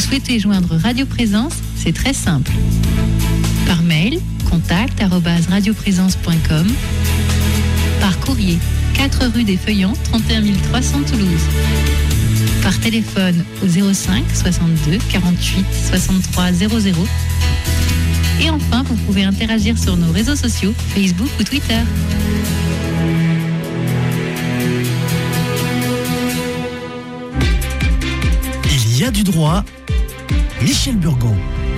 souhaitez joindre Radio Présence, c'est très simple. Par mail, contact@radioprésence.com. Par courrier, 4 rue des Feuillants, 31 300 Toulouse. Par téléphone au 05 62 48 63 00. Et enfin, vous pouvez interagir sur nos réseaux sociaux, Facebook ou Twitter. Il y a du droit. Michel Burgon.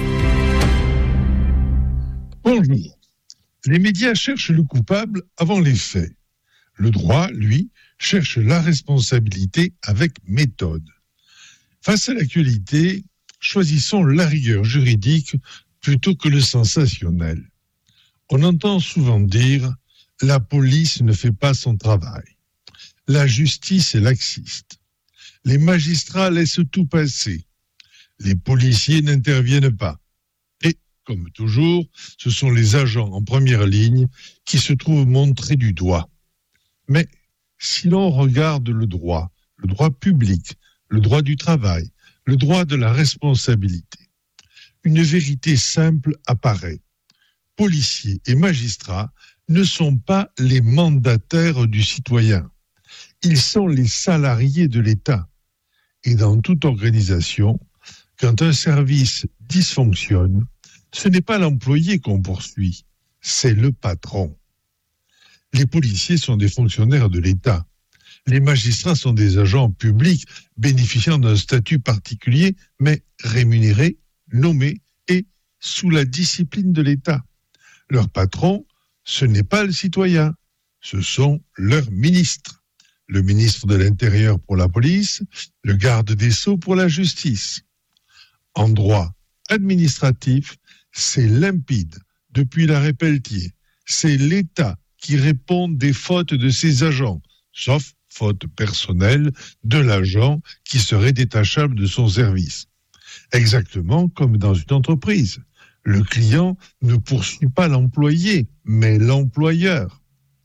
Bonjour. Les médias cherchent le coupable avant les faits. Le droit, lui, cherche la responsabilité avec méthode. Face à l'actualité, choisissons la rigueur juridique plutôt que le sensationnel. On entend souvent dire « la police ne fait pas son travail ». La justice est laxiste. Les magistrats laissent tout passer. Les policiers n'interviennent pas. Et, comme toujours, ce sont les agents en première ligne qui se trouvent montrés du doigt. Mais si l'on regarde le droit public, le droit du travail, le droit de la responsabilité, une vérité simple apparaît. Policiers et magistrats ne sont pas les mandataires du citoyen. Ils sont les salariés de l'État. Et dans toute organisation, quand un service dysfonctionne, ce n'est pas l'employé qu'on poursuit, c'est le patron. Les policiers sont des fonctionnaires de l'État. Les magistrats sont des agents publics bénéficiant d'un statut particulier, mais rémunérés, nommés et sous la discipline de l'État. Leur patron, ce n'est pas le citoyen, ce sont leurs ministres. Le ministre de l'Intérieur pour la police, le garde des Sceaux pour la justice. En droit administratif, c'est limpide depuis l'arrêt Pelletier. C'est l'État qui répond des fautes de ses agents, sauf faute personnelle de l'agent qui serait détachable de son service. Exactement comme dans une entreprise. Le client ne poursuit pas l'employé, mais l'employeur.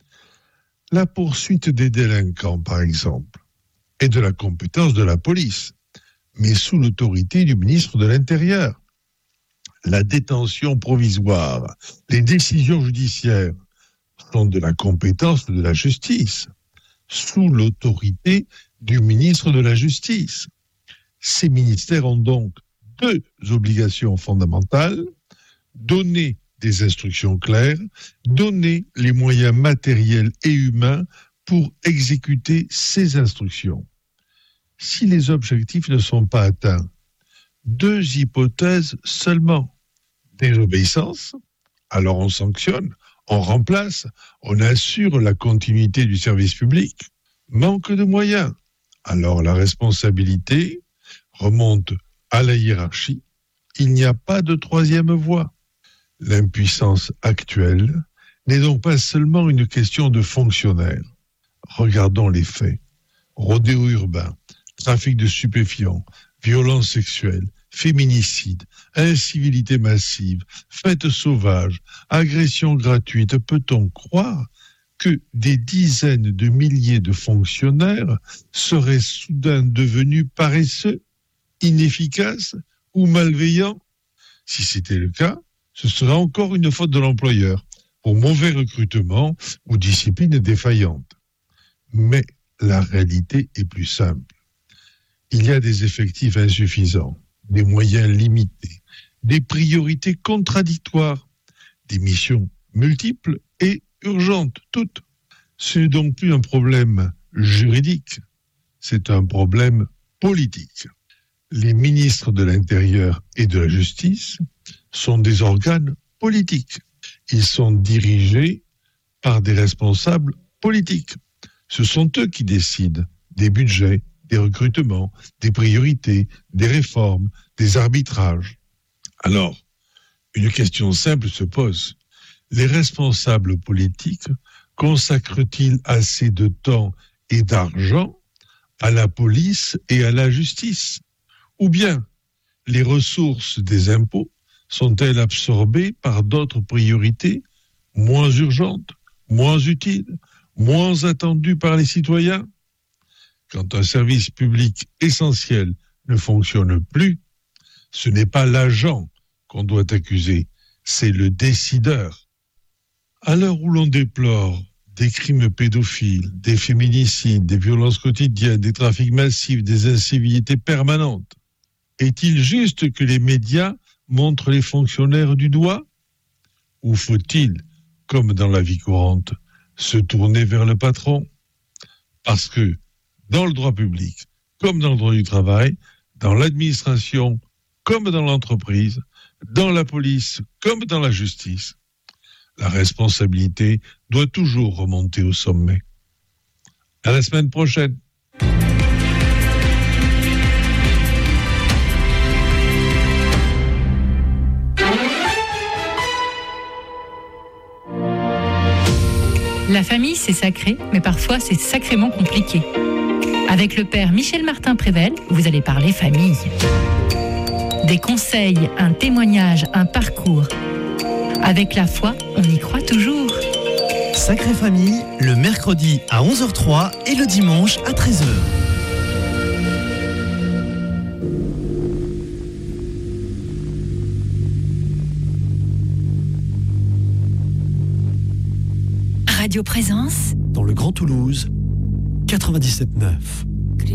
La poursuite des délinquants, par exemple, est de la compétence de la police, mais sous l'autorité du ministre de l'Intérieur. La détention provisoire, les décisions judiciaires sont de la compétence de la justice, sous l'autorité du ministre de la Justice. Ces ministères ont donc deux obligations fondamentales: donner des instructions claires, donner les moyens matériels et humains pour exécuter ces instructions. Si les objectifs ne sont pas atteints, deux hypothèses seulement: désobéissance, alors on sanctionne, on remplace, on assure la continuité du service public. Manque de moyens, alors la responsabilité remonte à la hiérarchie. Il n'y a pas de troisième voie. L'impuissance actuelle n'est donc pas seulement une question de fonctionnaires. Regardons les faits. Rodéo urbain, trafic de stupéfiants, violences sexuelles, féminicide, incivilité massive, fêtes sauvages, agressions gratuites. Peut-on croire que des dizaines de milliers de fonctionnaires seraient soudain devenus paresseux, inefficaces ou malveillants? Si c'était le cas, ce serait encore une faute de l'employeur pour mauvais recrutement ou discipline défaillante. Mais la réalité est plus simple. Il y a des effectifs insuffisants, des moyens limités, des priorités contradictoires, des missions multiples et urgentes, toutes. Ce n'est donc plus un problème juridique, c'est un problème politique. Les ministres de l'Intérieur et de la Justice sont des organes politiques. Ils sont dirigés par des responsables politiques. Ce sont eux qui décident des budgets, des recrutements, des priorités, des réformes, des arbitrages. Alors, une question simple se pose. Les responsables politiques consacrent-ils assez de temps et d'argent à la police et à la justice? Ou bien, les ressources des impôts sont-elles absorbées par d'autres priorités moins urgentes, moins utiles, moins attendues par les citoyens? Quand un service public essentiel ne fonctionne plus, Ce n'est pas l'agent qu'on doit accuser, c'est le décideur. À l'heure où l'on déplore des crimes pédophiles, des féminicides, des violences quotidiennes, des trafics massifs, des incivilités permanentes, est-il juste que les médias montrent les fonctionnaires du doigt? Ou faut-il, comme dans la vie courante, se tourner vers le patron? Parce que dans le droit public, comme dans le droit du travail, dans l'administration, comme dans l'entreprise, dans la police, comme dans la justice, la responsabilité doit toujours remonter au sommet. À la semaine prochaine. La famille, c'est sacré, mais parfois c'est sacrément compliqué. Avec le père Michel Martin-Prével, vous allez parler famille. Des conseils, un témoignage, un parcours. Avec la foi, on y croit toujours. Sacrée Famille, le mercredi à 11h03 et le dimanche à 13h. Radio Présence. Dans le Grand Toulouse, 97.9.